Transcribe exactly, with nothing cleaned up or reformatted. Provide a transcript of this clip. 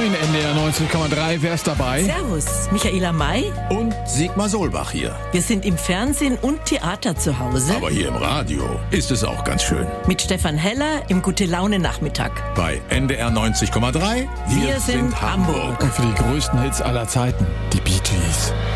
neun, N D R neunzig Komma drei, wer ist dabei? Servus, Michaela May. Und Sigmar Solbach hier. Wir sind im Fernsehen und Theater zu Hause. Aber hier im Radio ist es auch ganz schön. Mit Stefan Heller im Gute-Laune-Nachmittag. Bei N D R neunzig Komma drei, wir, wir sind, sind Hamburg. Und für die größten Hits aller Zeiten, die Bee Gees.